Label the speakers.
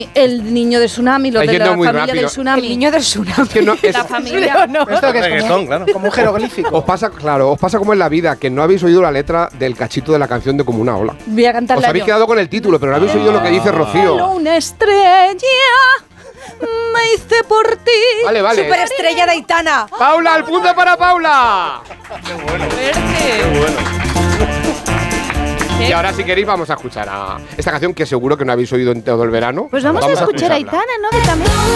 Speaker 1: El niño de tsunami, los de la familia
Speaker 2: rápido.
Speaker 1: del tsunami.
Speaker 3: El niño del tsunami.
Speaker 2: Que no, es,
Speaker 1: La familia.
Speaker 3: No.
Speaker 4: Esto que es
Speaker 5: Reggaetón, claro.
Speaker 4: como un jeroglífico.
Speaker 2: os pasa como en la vida, que no habéis oído la letra del cachito de la canción de Como una ola.
Speaker 1: Voy a cantarla
Speaker 2: Os habéis
Speaker 1: yo.
Speaker 2: quedado con el título, pero no habéis oído lo que dice Rocío.
Speaker 1: Una estrella me hice por ti.
Speaker 2: Vale, vale.
Speaker 3: Superestrella de Aitana.
Speaker 2: ¡Paula, el punto para Paula!
Speaker 5: Qué bueno.
Speaker 2: Y ahora, si queréis, vamos a escuchar a esta canción que seguro que no habéis oído en todo el verano.
Speaker 1: Pues vamos a escuchar a
Speaker 2: escucharla.
Speaker 1: Aitana, ¿no? Que también